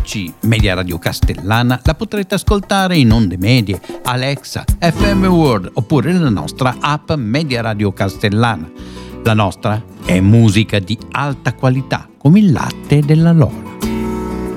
FMC Media Radio Castellana la potrete ascoltare in onde medie, Alexa, FM World oppure la nostra app Media Radio Castellana. La nostra è musica di alta qualità, come il latte della Lola.